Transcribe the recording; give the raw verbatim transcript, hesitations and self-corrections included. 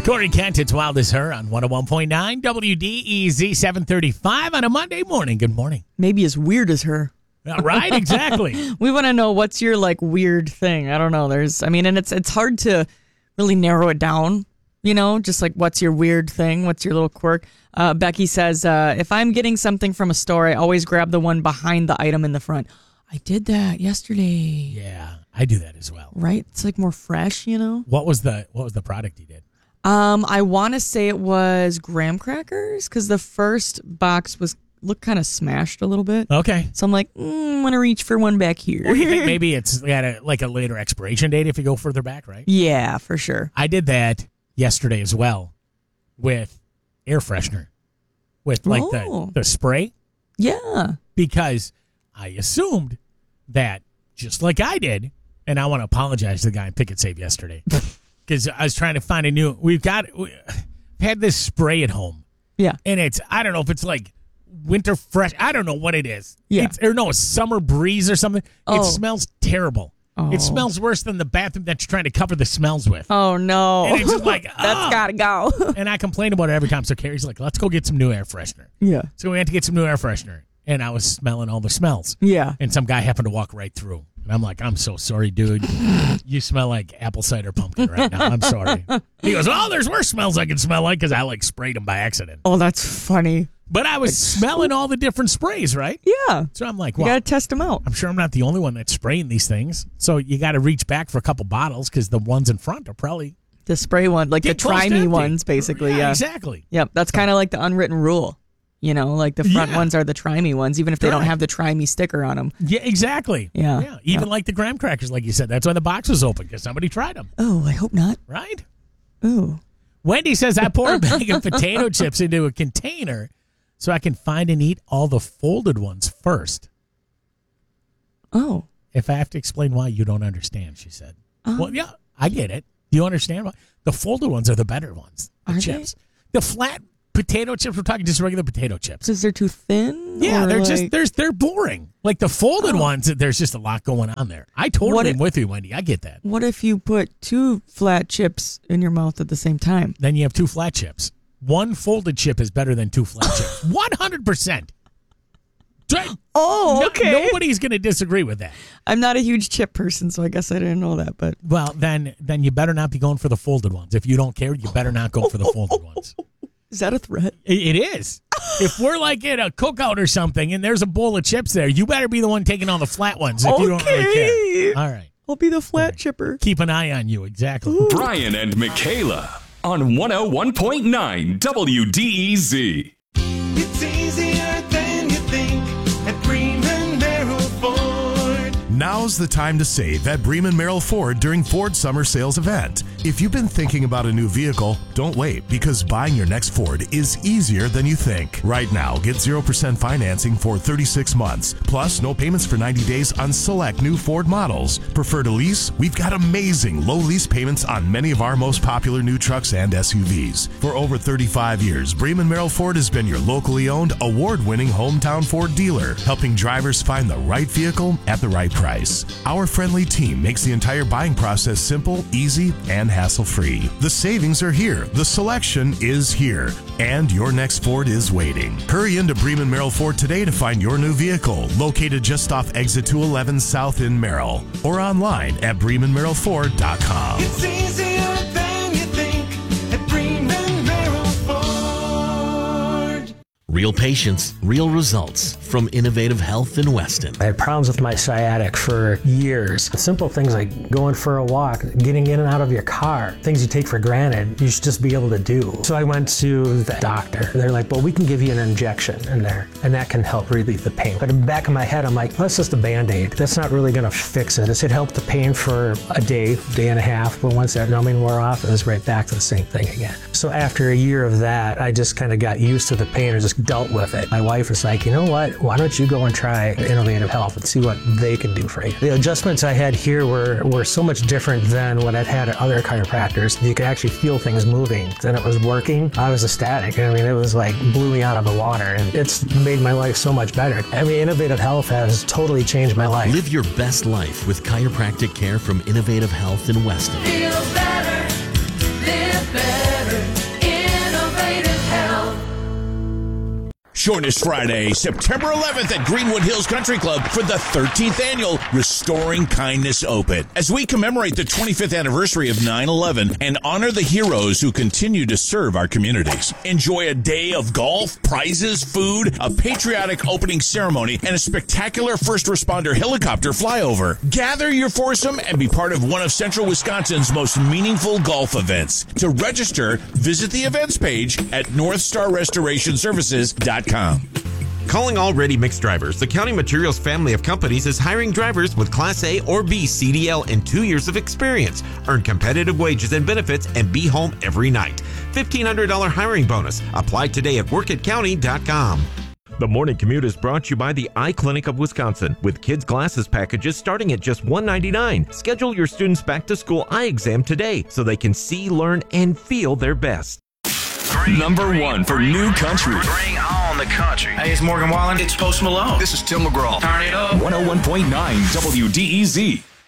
Corey Kent, it's Wild as Her on one oh one point nine W D E Z seven thirty-five on a Monday morning. Good morning. Maybe as weird as her. Uh, right, exactly. We want to know what's your like weird thing. I don't know. There's, I mean, and it's it's hard to really narrow it down. You know, just like what's your weird thing? What's your little quirk? Uh, Becky says, uh, if I'm getting something from a store, I always grab the one behind the item in the front. I did that yesterday. Yeah, I do that as well. Right? It's like more fresh, you know? What was the what was the product you did? Um, I want to say it was graham crackers because the first box was looked kind of smashed a little bit. Okay. So I'm like, mm, I'm going to reach for one back here. Or you think maybe it's got a, like a later expiration date if you go further back, right? Yeah, for sure. I did that yesterday as well with air freshener, with like Oh. the, the spray, Yeah. because I assumed that just like I did, and I want to apologize to the guy in Picket Save yesterday because I was trying to find a new. We've got we had this spray at home, Yeah. and it's I don't know if it's like winter fresh. I don't know what it is. Yeah. It's, or no, a summer breeze or something. Oh. It smells terrible. Oh. It smells worse than the bathroom that you're trying to cover the smells with. Oh, no. And it's just like, That's ah. got to go. And I complain about it every time. So Carrie's like, let's go get some new air freshener. Yeah. So we went to get some new air freshener. And I was smelling all the smells. Yeah. And some guy happened to walk right through. And I'm like, I'm so sorry, dude. You smell like apple cider pumpkin right now. I'm sorry. He goes, oh, there's worse smells I can smell like because I like sprayed them by accident. Oh, that's funny. But I was smelling all the different sprays, right? Yeah. So I'm like, You well, got to test them out. I'm sure I'm not the only one that's spraying these things. So you got to reach back for a couple bottles because the ones in front are probably The spray one, like the get close to try me empty. ones, basically. Yeah. Exactly. Yep. That's kind of like the unwritten rule. You know, like the front Yeah. ones are the try me ones, even if they don't Right. have the try me sticker on them. Yeah, exactly. Yeah. Yeah. Even Yeah. like the graham crackers, like you said. That's why the box was open because somebody tried them, Oh, I hope not. right? Ooh. Wendy says, I pour a bag of potato chips into a container so I can find and eat all the folded ones first. Oh. If I have to explain why, you don't understand, she said. Oh. Well, yeah, I get it. Do you understand why? The folded ones are the better ones. The Are chips. The flat potato chips, we're talking just regular potato chips. Because they're too thin? Yeah, Or they're like- just they're they're boring. Like the folded Oh. ones, there's just a lot going on there. I totally What am if- with you, Wendy. I get that. What if you put two flat chips in your mouth at the same time? Then you have two flat chips. One folded chip is better than two flat chips. One hundred percent. Oh, No- okay. nobody's going to disagree with that. I'm not a huge chip person, so I guess I didn't know that. But Well, then then you better not be going for the folded ones. If you don't care, you better not go for the folded ones. is that a threat? It, it is. If we're like at a cookout or something and there's a bowl of chips there, you better be the one taking all the flat ones if you don't really Okay. care. All right. I'll be the flat Okay. chipper. Keep an eye on you. Exactly. Brian and Michaela on one oh one point nine W D E Z. It's easier than you think at Bremen Merrill Ford. Now's the time to save at Bremen Merrill Ford during Ford Summer Sales event. If you've been thinking about a new vehicle, don't wait because buying your next Ford is easier than you think. Right now, get zero percent financing for thirty-six months, plus no payments for ninety days on select new Ford models. Prefer to lease? We've got amazing low lease payments on many of our most popular new trucks and S U Vs. For over thirty-five years, Bremen Merrill Ford has been your locally owned, award-winning hometown Ford dealer, helping drivers find the right vehicle at the right price. Our friendly team makes the entire buying process simple, easy, and hassle-free. The savings are here, the selection is here, and your next Ford is waiting. Hurry into Bremen Merrill Ford today to find your new vehicle, located just off Exit two eleven South in Merrill, or online at bremen merrill ford dot com. It's easier than you think at Bremen Merrill Ford. Real patients, real results from Innovative Health in Weston. I had problems with my sciatic for years. Simple things like going for a walk, getting in and out of your car, things you take for granted, you should just be able to do. So I went to the doctor. They're like, well, we can give you an injection in there, and that can help relieve the pain. But in the back of my head, I'm like, that's just a Band-Aid. That's not really gonna fix it. It helped the pain for a day, day and a half, but once that numbing wore off, it was right back to the same thing again. So after a year of that, I just kind of got used to the pain and just dealt with it. My wife was like, you know what? Why don't you go and try Innovative Health and see what they can do for you? The adjustments I had here were, were so much different than what I'd had at other chiropractors. You could actually feel things moving. Then it was working. I was ecstatic. I mean, it was like blew me out of the water, and it's made my life so much better. I mean, Innovative Health has totally changed my life. Live your best life with chiropractic care from Innovative Health in Weston. Feel better, live better. Join us Friday, September eleventh at Greenwood Hills Country Club for the thirteenth annual Restoring Kindness Open, as we commemorate the twenty-fifth anniversary of nine eleven and honor the heroes who continue to serve our communities. Enjoy a day of golf, prizes, food, a patriotic opening ceremony, and a spectacular first responder helicopter flyover. Gather your foursome and be part of one of Central Wisconsin's most meaningful golf events. To register, visit the events page at north star restoration services dot com. Calling all ready mix drivers, the County Materials family of companies is hiring drivers with Class A or B C D L and two years of experience. Earn competitive wages and benefits and be home every night. fifteen hundred dollars hiring bonus. Apply today at work at county dot com. The Morning Commute is brought to you by the Eye Clinic of Wisconsin, with kids' glasses packages starting at just one hundred ninety-nine dollars. Schedule your students' back-to-school eye exam today so they can see, learn, and feel their best. Number one for new country. Bring on the country. Hey, it's Morgan Wallen. It's Post Malone. This is Tim McGraw. Turn it up. one oh one point nine W D E Z.